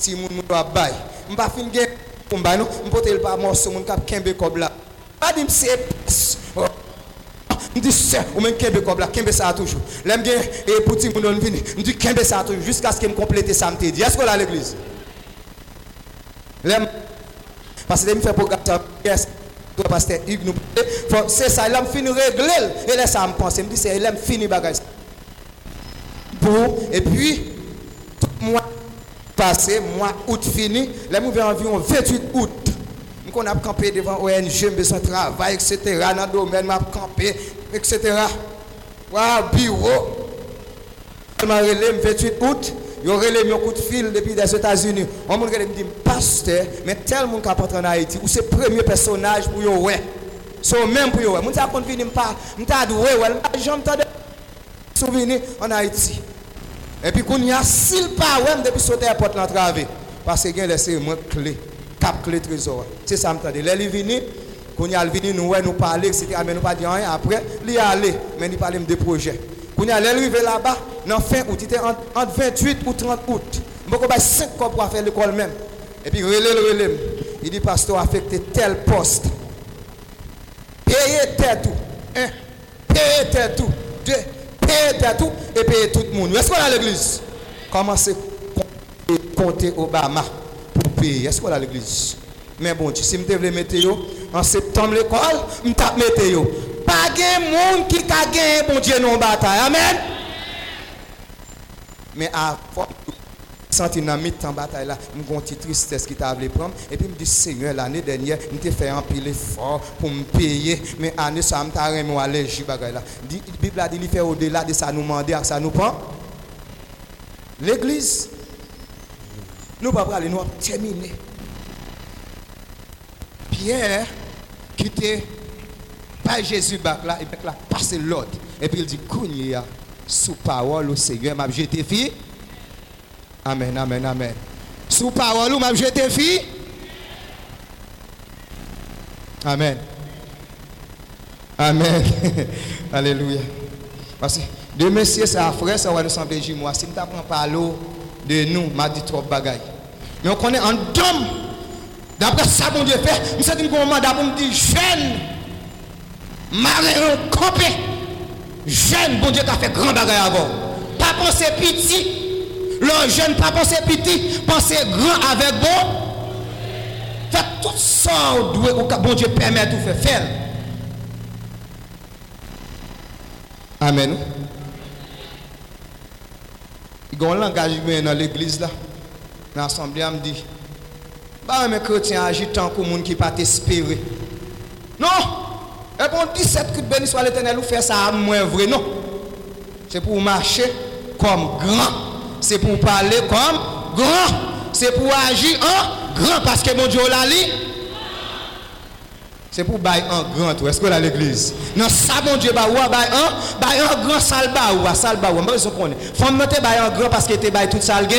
petit moun doit bail. On pas fin gen pour bail non, on porter pas morceau moun cap kembe kob là. Pas dire c'est on dit c'est ou même kembe kob là, kembe ça toujours. L'aime gen et petit moun don vini, on dit kembe ça toujours jusqu'à ce que me compléter ça me dit. Est-ce que là l'église? L'aime parce que me fait programme ça pasteur Hugues nous c'est ça il a fini régler et là ça me pense me dit c'est il a fini bagage pour et puis tout mois passé mois août fini là nous environ 28 août on a campé devant ONG besoin de travail etc. dans le domaine m'a campé etc. Wa bureau m'a relé 28 août il aurait les mon coup de fil depuis des États-Unis. On me dit pasteur, mais tel monde qui rentre en Haïti ou c'est premier personnage pour yo ouais. So même pour yo ouais. Mon ça compte venir pas, m'ta doué ouais, j'aime ta souvenir en Haïti. Et puis qu'on y a s'il pas ouais depuis sauter à porte l'entrave parce que gain laisser moi clé, cap clé trésor. C'est ça m'tande. Là il vini, qu'on y a vini nous ouais nous parler etc. mais nous pas dire rien après, il aller mais il parler de projet. Qu'on y a arrivé là-bas dans fin août, il était entre 28 ou 30 août. Je vais 5 corps pour faire l'école même. Et puis relève. Il dit pasteur affecté tel poste. Payez tel tout. Un. Payez tel tout. Deux. Payez tel tout et payez tout le monde. Est-ce qu'on a l'église? Commencez à compter Obama pour payer. Est-ce qu'on a l'église? Mais bon, si je veux mettre en septembre l'école, je vais mettre pas de monde qui a gagné bon Dieu non bataille. Amen. Mais à sentir dans mi-temps bataille là, une petite tristesse qui t'a voulu prendre et puis me dit Seigneur l'année dernière, me t'ai fait un pile effort pour me payer, mais année ça me t'a remis allergie bagaille là. La Bible a dit il fait au-delà de ça nous demander ça nous prend. L'église nous pas aller nous terminer. Pierre qui était pas Jésus bac là et puis là passer l'autre et puis il dit Kounia sous parole au Seigneur m'a jeté fille. Amen amen amen. Sous parole ou m'a jeté fille. Amen. Amen. Alléluia. Parce que de messieurs ça frère ça va nous sembler moi si me t'apprend parler de nous m'a dit trop bagaille. Mais on connaît en dôme d'après ça bon Dieu fait, nous c'est une commande pour me dire jeune Marin campé. Jeune, bon Dieu, qui a fait grand bagage avant. Pas penser petit. Le jeune, pas penser petit. Penser grand avec bon. Fait tout ça, bon Dieu permet de tout faire. Amen. Il y a un langage dans l'église là. Dans l'assemblée, on me dit bah, mes chrétiens agissent tant que les gens qui ne pas espérer. Non! Et pour 17 coups de béni soit l'éternel, ou faire ça à moins vrai, non. C'est pour marcher comme grand. C'est pour parler comme grand. C'est pour agir en grand. Parce que mon Dieu l'a dit. C'est pour bailler en grand. Est-ce que là l'église? Non, ça mon Dieu, bailler en grand, salba ou salba ou. Je connais. Faut me mettre bailler en grand parce que tu bailler toute salgue.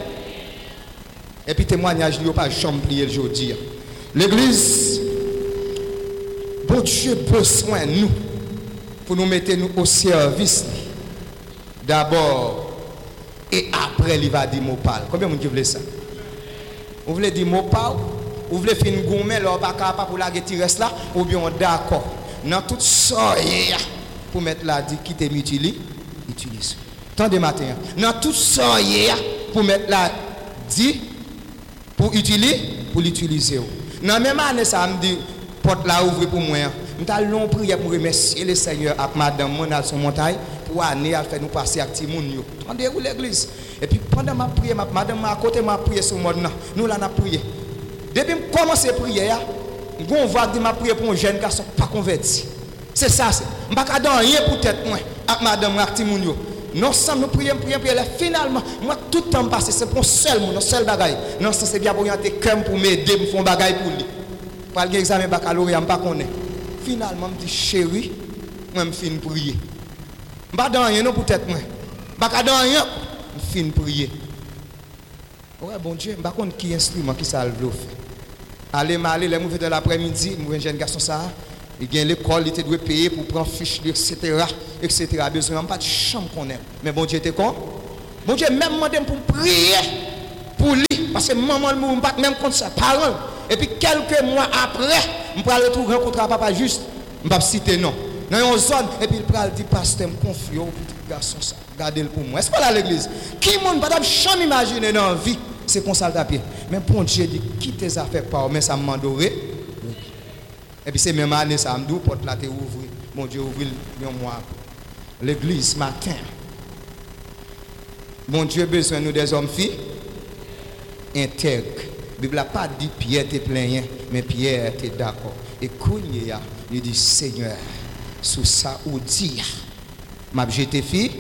Et puis témoignage, il n'y a pas champlier le jour dire. L'église. Bon Dieu besoin de nous pour nous mettre nous au service d'abord et après il va dire mot parle. Combien de gens veulent ça? Vous voulez dire mot parle? Vous voulez faire une gourmet là pas capable pour la retirer là ou bien d'accord. Dans toute ça pour mettre là dit qui t'aime utilise. Tant de matin. Dans tout ça pour mettre là dit pour l'utiliser. Dans même année ça me dit porte la ouvre pour moi. Nous avons long prière pour remercier le Seigneur avec madame Monal son montagne pour année à faire nous passer avec Timoun. Attendez-vous l'église. Et puis pendant ma prière, madame à côté ma prière sur moi nous là n'a prié. Depuis que je commence à prier, on voit que ma prière pour un jeune garçon pas converti. C'est ça c'est. Je ne peux pas donner rien pour tête moi avec madame avec Timoun. Nous ensemble nous prions finalement moi tout le temps passé c'est pour un seul bagaille. Non c'est bien pour orienter cœur pour m'aider pour faire un bagaille pour lui. Pour l'examen baccalauréat, je ne sais pas connaître. Finalement, je dis chérie, moi je finis prier. Je ne sais pas rien pour tête moi. Je ne sais pas rien, je finis prier. Ouais, bon Dieu, je ne sais pas qui instrument qui ça le fait. Allez, les mouvements de l'après-midi, je jeune garçon ça, il y a l'école, il doit payer pour prendre fiche, etc. Besoin pas de chambre qu'on aime. Mais bon Dieu était con. Bon Dieu, même demandé pour prier pour lui. parce que maman ne m'a pas même contre ça, parents. Et puis quelques mois après, je vais retourner rencontrer papa juste, je ne vais pas citer non. Dans une zone, et puis il va dire, pasteur, je me confie au petit garçon, ça, gardez-le pour moi. Est-ce qu'on a l'église? Qui ne peut jamais imaginer dans la vie, c'est qu'on s'en tape. Mais pour Dieu dit, quitte tes affaires par mais ça m'a doré. Et puis c'est même année, ça me dit, porte là, t'es ouvert. Mon Dieu, ouvre le mois. L'église, matin. Mon Dieu, besoin nous des hommes filles intègres. La Bible n'a pas dit Pierre t'es plein, mais Pierre t'es d'accord. Et Kounia, il dit Seigneur, sous ça ou dit, m'a jeté fille.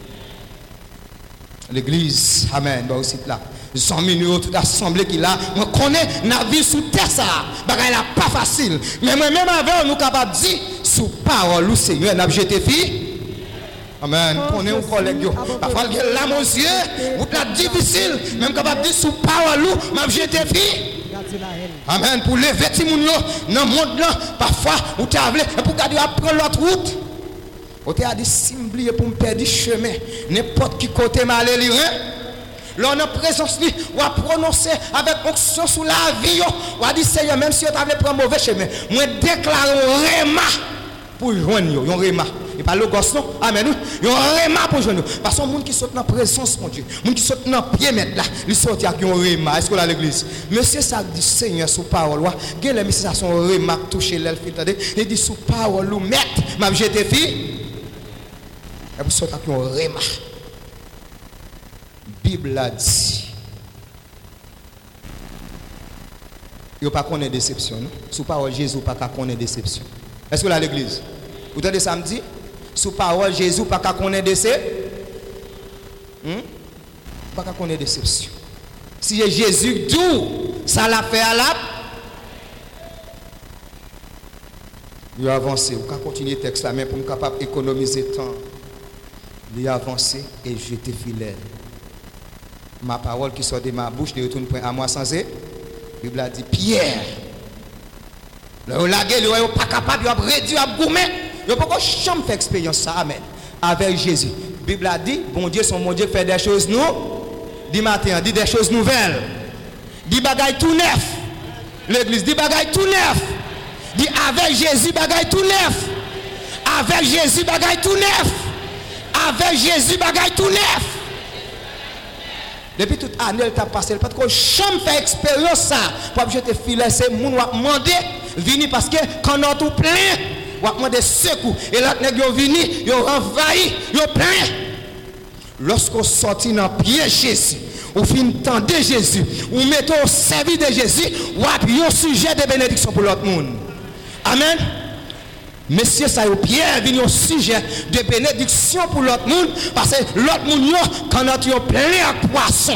L'église, amen, bah aussi là. 100 millions, toute assemblée qui là, on connaît la vie sous terre ça. Bagaille là pas facile. Mais moi-même avant, nous capables de dire, sous parole, Seigneur, n'a jeté fille. Amen. On est un collègue. Parfois, il y a l'âme aux yeux, ou la difficile, même capable de dire sous parole, m'a jeté fille. Amen. Pour lever les gens dans le monde là, parfois, ou tu as pour garder prendre l'autre route. Ou tu as dit, si je pour me perdre le chemin, n'importe qui côté mal aller lire. Là, on a présence, ou à prononcer avec onction sur la vie, ou à dire, Seigneur, même si tu avais pris un mauvais chemin, moi déclare un réma pour joindre un réma. Et pas le gosse, non? Amen. Il y a un réma pour joindre. Parce que les gens qui sont dans la présence, mon Dieu, les gens qui sont dans le pied, là, ils sortent avec un réma. Est-ce qu'on a l'église? Monsieur, ça dit, Seigneur, sous parole, il y a les ça sont réma touché l'elfie, il dit, sous parole, maître, m'a jeté fille. Et vous sortez avec un réma. Bible a dit, il n'y a pas qu'on ait déception. Sous parole Jésus, pas qu'on ait déception. Est-ce que là l'église? Vous entendez samedi? Sous parole Jésus, pas qu'on ait déception. Pas qu'on ait déception. Si Jésus d'où ça l'a fait à la. Il a avancé. Vous pouvez continuer le texte là, mais pour nous capable d'économiser le temps. Il a avancé et j'étais fidèle. Ma parole qui sort de ma bouche ne retourne point à moi sans eux. La Bible a dit Pierre. Le lagué, il n'est pas capable, il a réduit, il a gourmet. Il n'a pas jamais fait expérience ça. Amen. Avec Jésus. La Bible a dit, bon Dieu, son mon Dieu fait des choses nous. Dit matin, dit des choses nouvelles. Dit bagaille tout neuf. L'église dit bagaille tout neuf. Dit avec Jésus, bagaille tout neuf. Avec Jésus, bagaille tout neuf. Avec Jésus, bagaille tout neuf. Depuis toute année, elle t'a passé. Parce que jamais fait expérience ça. Pour jeter filet, c'est moun wap demander venir parce que quand on a tout plein, wap demander secours. Et là, nèg yo vini, yo envahi, yo plein. Lorsqu'on sortit dans pied Jésus, ou fin tendre Jésus, ou mettez au service de Jésus, wap yon sujet de bénédiction pour l'autre monde. Amen. Monsieur, ça y est, Pierre vient au sujet de bénédiction pour l'autre monde, parce que l'autre monde, quand on a plein à poisson.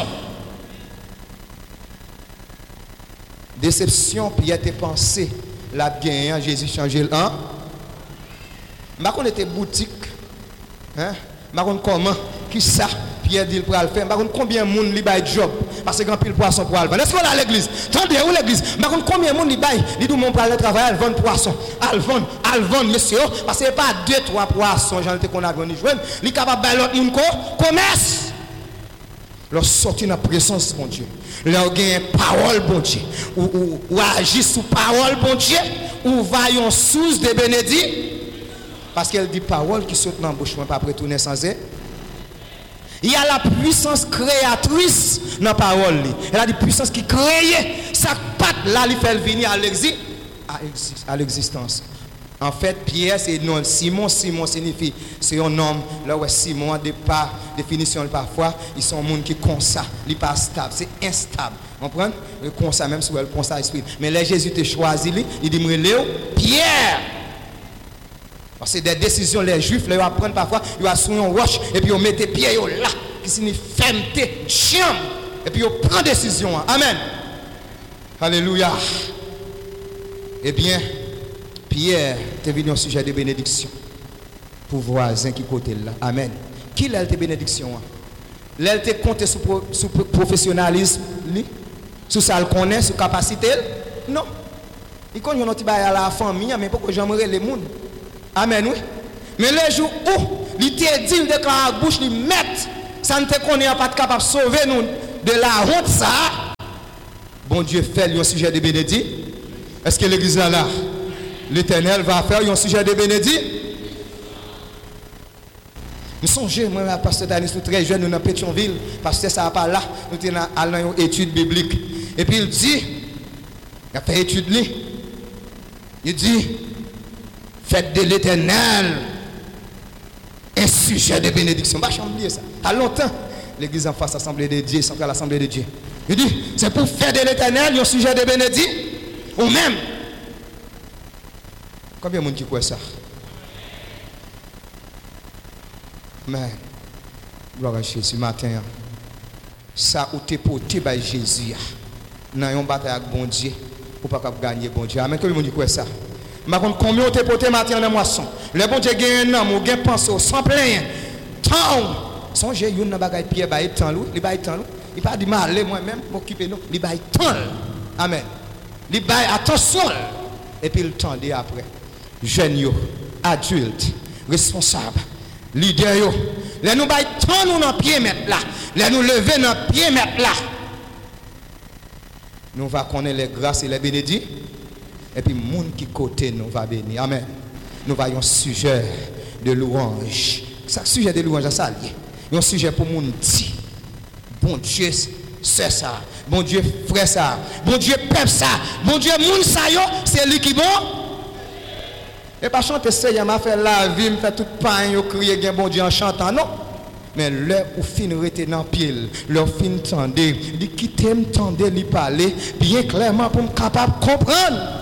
Déception, Pierre était pensé, la bien, Jésus changé le 1. Je ne était boutique. Je ne sais comment, qui ça, Pierre dit pour le faire. Je ne sais combien de monde lui bail job. Parce que quand pile poisson pour le vendre. Est-ce qu'on a l'église? Attendez, où l'église? Je ne sais combien de monde lui bail. Il dit, mon pour aller travailler, elle vend poisson. Elle vend, monsieur. Parce que ce n'est pas 2-3 poissons, j'en ai qu'on a venu jouer. Il est capable de bailler l'autre monde commerce. Leur sortir dans la présence de mon Dieu. Leur gagne parole, bon Dieu. Ou agir sous parole, bon Dieu. Ou vaillons sous de bénédicts. Parce qu'elle dit parole qui saute dans la bouche, pas retourner sans elle. Il y a la puissance créatrice dans la parole. Elle a dit puissance qui crée. Sa patte là, il fait venir à l'existence. En fait, Pierre, c'est non. Simon signifie, c'est un homme. Là où Simon, départ, définition parfois, ils sont des gens qui sont comme ça. Ils ne sont pas stables, c'est instable. Vous comprenez? Comme ça, même si vous comme ça, esprit. Mais là, Jésus t'a choisi, il dit, Pierre. Parce que des décisions, les juifs, ils apprennent parfois, ils vont sur une roche, et puis ils mettent les pieds là, qui signifie fermeté, chiam, et puis ils prennent décision. Amen. Alléluia. Eh bien, Pierre est venu au sujet de bénédiction pour voisin qui côté là. Amen. Qui l'a été bénédiction? L'a été compté sur professionnalisme, sur ça le connaît, sur capacité? Non. Il connaît un petit bail à la famille, mais pourquoi j'aimerais les monde? Amen, oui. Mais le jour où il t'a dit, il déclare à la bouche, il met, ça ne te connaît pas capable de sauver nous de la honte, ça. bon Dieu fait un sujet de bénédiction. Est-ce que l'église là, l'Éternel va faire un sujet de bénédiction? Nous songez, moi, pasteur Danis, nous très jeunes, nous dans Pétionville, parce que ça va pas là, nous sommes allons une étude biblique. Et puis il dit, il a fait étude là, il dit, faites de l'Éternel un sujet de bénédiction. Je ne vais pas oublier ça. À longtemps, l'église en face, Assemblée de Dieu, centrale Assemblée de Dieu. Il dit, c'est pour faire de l'Éternel un sujet de bénédiction, ou même. Combien de monde qui croit ça? Amen. Gloire à Jésus. Matin, ça où tu es porté par Jésus, dans une bataille avec bon Dieu, pour pas gagner bon Dieu. Amen. Combien de monde qui croit ça? Par contre, combien tu es porté matin dans moisson? Le bon Dieu gagne un homme, ou gagne pensée, sans plein. Tant. Songez, il y a un bagage pied, il temps loup, il bail temps loup. Il pas dit mal moi-même m'occuper nous, il bail temps. Amen. Il bail attention. Et puis le temps de après. Jeunes, adultes, responsables, leaders, les nous bail temps nous dans pied mettre là. Les nous lever dans pied mettre là. Nous va connaître les grâces et les bénédictions. Et puis, le monde qui côté nous va bénir. Amen. Nous voyons un sujet de louange. Ce sujet de louange, ça lié. Un sujet pour monde dit. Bon Dieu, c'est ça. Bon Dieu, frère ça. Bon Dieu, peuple ça. Bon Dieu, monde ça yo, c'est lui qui bon. Et pas chanter Seigneur m'a fait la vie, me fait tout pain, yo crier bien bon Dieu en chantant, non. Mais l'heure où fin rester dans pied, leur fin tendez, dit quitter me tendez lui parler bien clairement pour me capable comprendre.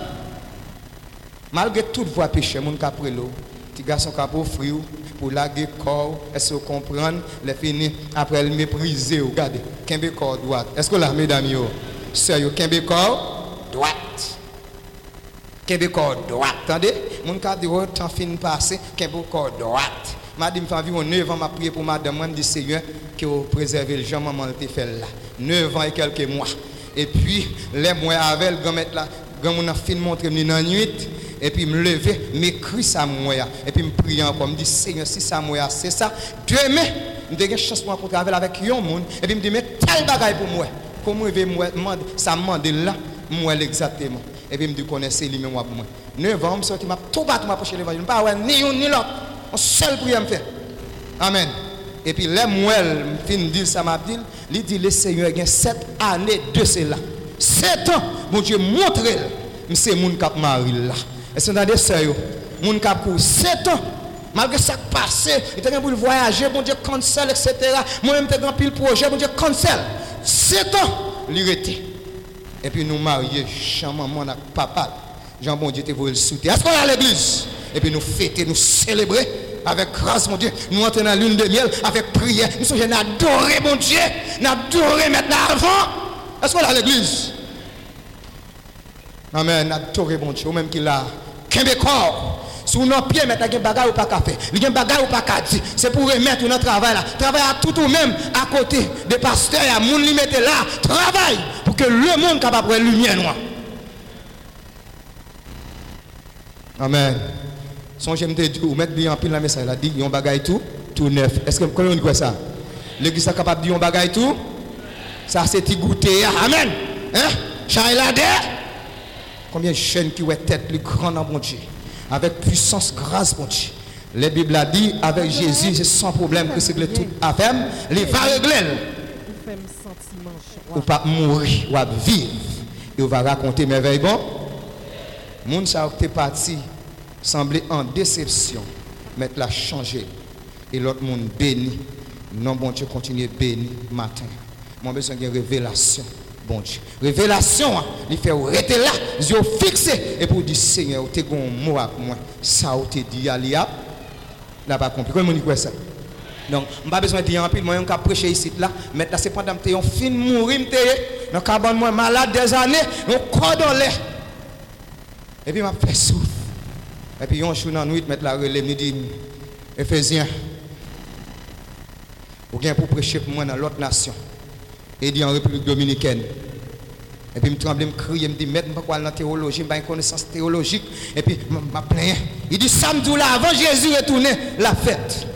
Malgré toute voie péché, mon cap prelo, petit garçon cap offrir pour laguer corps, est-ce que vous comprenez, les fini après le mépriser, regardez, kembe corps droite. Est-ce que là mesdames yo, sérieux kembe corps droite. Kembe corps droite, attendez, mon cap dit oh temps fin passé, kembe corps droite. Madame fait environ 9 ans m'a prié pour madame, moi dit Seigneur que vous préservez le Jean maman te fait là. 9 ans et quelques mois. Et puis les mois avec le grand mettre là, grand mon a fin montrer dans la nuit. Et puis me lever, m'écrit ça moi et puis me prier encore, me dit Seigneur si ça moi c'est ça, demain me donne chance pour rencontrer avec un monde et puis me dit mais tel bagaille pour moi. Comment je vais ça demande là moi exactement. Et puis me dit connaissez lui même pour moi. 9 ans me sorti m'a tout battre m'approcher l'évangile, pas ouais ni un ni l'autre. On seul prière me faire. Amen. Et puis les moi fin dit ça m'a dit, il dit le Seigneur gagne 7 années de cela. 7 ans, mon Dieu montre c'est moun k'ap mari là. Est-ce que vous avez sérieux? Moun k'ap pour 7 ans. Malgré ça passé, il était pour voyager, bon Dieu cancel, etc. Moi-même, j'étais dans pile projet, bon Dieu cancel. 7 ans, il était. Et puis nous mariés, maman avec papa. Jean bon Dieu te voulu le soutenir. Est-ce qu'on est à l'église? Et puis nous fêter, nous célébrer avec grâce, mon Dieu. Nous entrons dans la lune de miel avec prière. Nous sommes adorer, mon Dieu. Nous adorer maintenant avant. Est-ce qu'on est à l'église? Amen. Adorer, mon Dieu. Ou même qu'il a. Québécois. Si vous n'avez pied, mettre un bagage ou pas café. Il y a un bagage ou pas dit. C'est pour remettre notre travail là. Travail à tout ou même à côté des pasteurs, à moun li mette là. Travail pour que le monde capable de lumière noire. Amen. Songez me dire ou mettre bien en pile la message là dit yon bagay tout neuf. Est-ce que vous connaissez ça? L'église est capable de dire yon bagay tout? Ça c'est ti goûter. Amen. Hein? Chailade. Combien de jeunes qui ont tête plus grande en bon Dieu? Avec puissance, grâce, bon Dieu. La Bible a dit, avec Jésus, c'est sans problème que c'est tout affaire. Il va régler. Ou pas mourir, ou pas vivre. Et on va raconter merveille. Bon, moun sa qui est parti, semblait en déception. Mais la changer. Et l'autre monde béni. Non, bon Dieu, continue béni matin. Moi, besoin d'une révélation. Bon Dieu. Révélation, il fait rester là, yeux fixés. Et pour dire, Seigneur, tu as un mot avec moi. Ça, tu dit, Alia. N'a pas compris. Comment on dit ça? Donc, je n'ai pas besoin de dire en pile. Moi, je vais prêcher ici. Là. Maintenant, c'est pendant que tu es fin de mourir. Je suis malade des années. Je cordonné. Et puis, je fais souffle. Et puis, un jour dans la nuit, je la relève. Je dis, Éphésiens, vous avez pour prêcher pour moi dans l'autre nation. Et dit en République Dominicaine. Et puis, je tremble, je crie, je me dis, maître, je ne sais pas dans la théologie, je n'ai pas une connaissance théologique. Et puis, je me plains. Il dit, samedi là, avant Jésus retourner, la fête.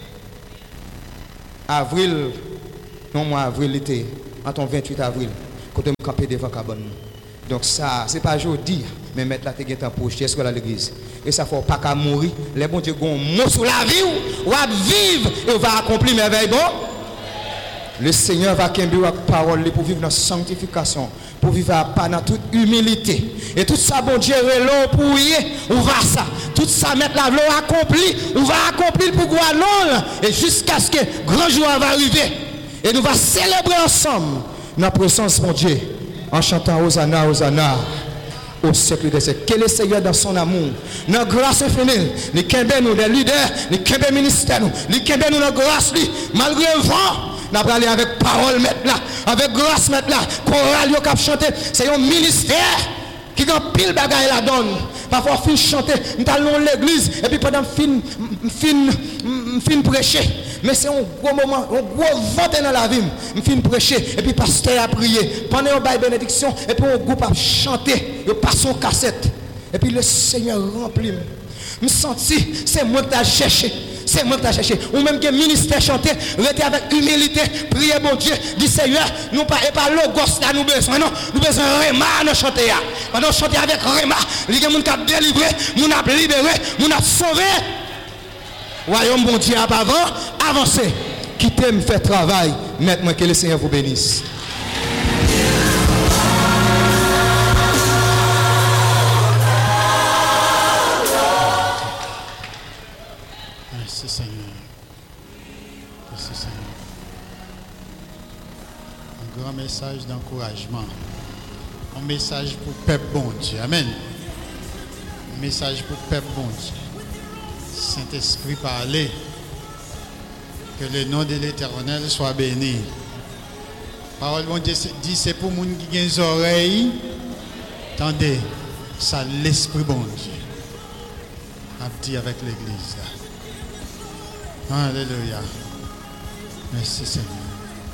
Avril, non, moi, avril était, en ton 28 avril. Quand on camper devant cabane. Donc ça, c'est pas aujourd'hui, mais mettre la tête en proche, est-ce que à l'église. Et ça faut pas qu'à mourir. Les bons Dieu gon mot sur la vie ou va vivre et on va accomplir merveille bon. Le Seigneur va camber avec parole pour vivre dans sanctification, pour vivre dans toute humilité. Et tout ça, bon Dieu, est pour y on va ça. Tout ça, mettre la l'eau accompli, on va accomplir pour quoi non. Et jusqu'à ce que grand jour va arriver. Et nous allons célébrer ensemble notre présence, mon Dieu, en chantant Hosanna, Hosanna. Au siècle des siècles. Quel est le Seigneur dans son amour? Notre grâce infinie. Nous kembe nous des leaders, nous kembe ministère nous, nous kembe nous notre grâce malgré le vent. Nous allons aller avec parole maintenant, avec grâce maintenant. Chorale yo cap chanter, c'est un ministère qui a pile bagaille la donne. Parfois fin chanter, nous allons l'église et puis pendant fin prêcher. Mais c'est un gros moment, un gros vent dans la vie. Je finis prêcher et puis pasteur a prié. Pendant une baille bénédiction et puis on groupe a chanté, il passe son cassette. Et puis le Seigneur remplit. Je senti, c'est moi qui t'ai cherché. C'est moi qui t'ai cherché. Ou même que le ministère chanté, restez avec humilité, priez bon Dieu, dit Seigneur, nous pas logos là nous besoin non, nous besoin Réma nous chanter. Pendant chanter avec Réma, les gens qui ont délivré, nous a libéré, nous a sauvé. Voyons bon Dieu avant, avancez. Quittez me faire travail. Maintenant que le Seigneur vous bénisse. Merci Seigneur. Merci Seigneur. Un grand message d'encouragement. Un message pour peuple bon Dieu. Amen. Un message pour peuple bon Dieu. Saint-Esprit parler, que le nom de l'Éternel soit béni. Parole bon Dieu dit c'est pour les gens qui ont des oreilles. Attendez, ça l'Esprit bon Dieu a dit avec l'Église. Alléluia. Merci Seigneur.